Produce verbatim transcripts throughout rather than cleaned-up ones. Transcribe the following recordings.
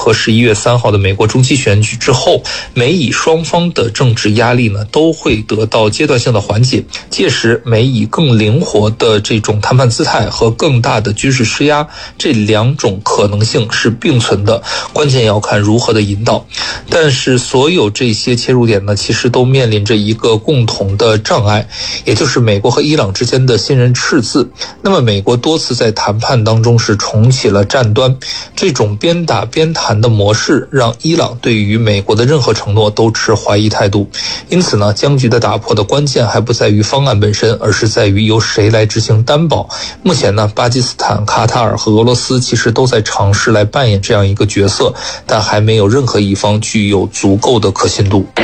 和十一月三号的美国中期选举之后，美以双方的政治压力呢都会得到阶段性的缓解，届时美以更灵活的这种谈判姿态和更大的军事施压，这两种可能性是并存的，关键要看如何的引导。但是所有这些切入点呢，其实都面临着一个共同的障碍，也就是美国和伊朗之间的信任赤字。那么美国多次在谈判当中是重启了战端，这种边打边谈的模式让伊朗对于美国的任何承诺都持怀疑态度。因此呢，僵局的打破的关键还不在于方案本身，而是在于由谁来执行担保。目前呢，巴基斯坦、卡塔尔和俄罗斯其实都在尝试来扮演这样一个角色，但还没有任何一方具有足够的可信度。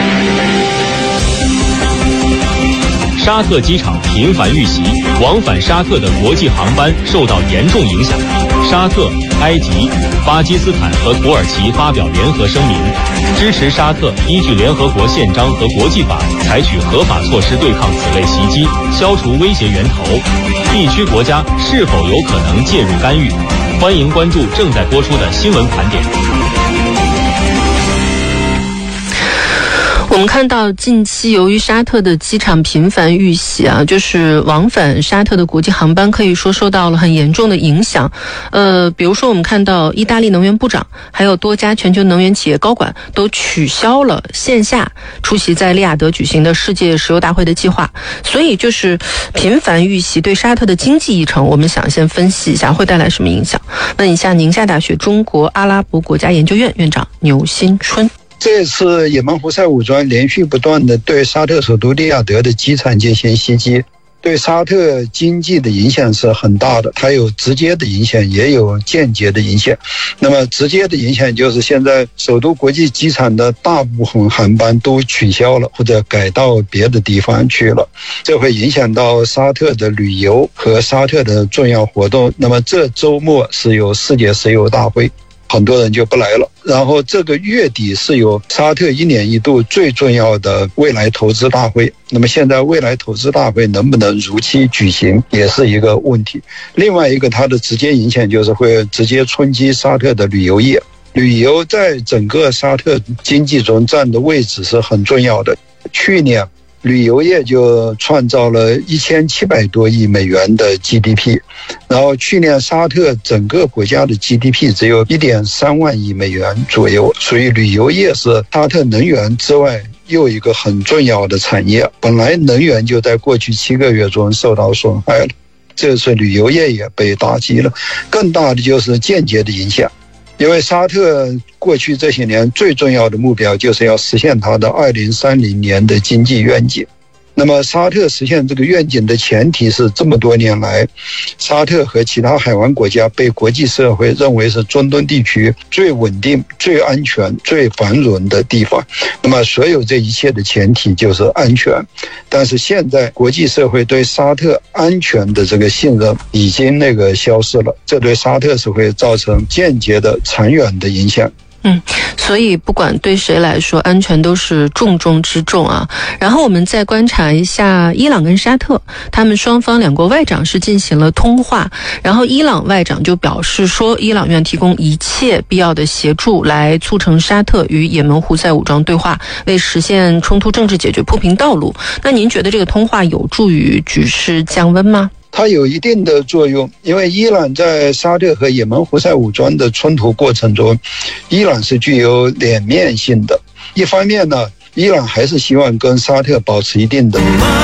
沙特机场频繁遇袭，往返沙特的国际航班受到严重影响。沙特、埃及、巴基斯坦和土耳其发表联合声明，支持沙特依据联合国宪章和国际法采取合法措施对抗此类袭击，消除威胁源头。地区国家是否有可能介入干预？欢迎关注正在播出的新闻盘点。 我们看到近期由于沙特的机场频繁遇袭啊，就是往返沙特的国际航班可以说受到了很严重的影响。呃，比如说我们看到意大利能源部长还有多家全球能源企业高管都取消了线下出席在利雅得举行的世界石油大会的计划。所以就是频繁遇袭对沙特的经济议程，我们想先分析一下会带来什么影响。问一下宁夏大学中国阿拉伯国家研究院院长牛新春。 这次也门胡塞武装连续不断的对沙特首都利雅得的机场进行袭击，对沙特经济的影响是很大的，它有直接的影响，也有间接的影响。那么直接的影响就是现在首都国际机场的大部分航班都取消了，或者改到别的地方去了，这会影响到沙特的旅游和沙特的重要活动。那么这周末是有世界石油大会，很多人就不来了。然后这个月底是有沙特一年一度最重要的未来投资大会，那么现在未来投资大会能不能如期举行也是一个问题。另外一个它的直接影响就是会直接冲击沙特的旅游业，旅游在整个沙特经济中占的位置是很重要的。去年旅游业就创造了一千七百多亿美元的 G D P， 然后去年沙特整个国家的 G D P 只有 一点三万亿美元左右，所以旅游业是沙特能源之外又一个很重要的产业。本来能源就在过去七个月中受到损害了，这次旅游业也被打击了。更大的就是间接的影响，因为沙特过去这些年最重要的目标就是要实现它的二零三零年的经济愿景。那么沙特实现这个愿景的前提是这么多年来沙特和其他海湾国家被国际社会认为是中东地区最稳定、最安全、最繁荣的地方。那么所有这一切的前提就是安全，但是现在国际社会对沙特安全的这个信任已经那个消失了，这对沙特是会造成间接的长远的影响。 嗯，所以不管对谁来说，安全都是重中之重啊。然后我们再观察一下伊朗跟沙特，他们双方两国外长是进行了通话，然后伊朗外长就表示说，伊朗愿提供一切必要的协助，来促成沙特与也门胡塞武装对话，为实现冲突政治解决铺平道路。那您觉得这个通话有助于局势降温吗？ 它有一定的作用，因为伊朗在沙特和也门胡塞武装的冲突过程中，伊朗是具有两面性的。一方面呢，伊朗还是希望跟沙特保持一定的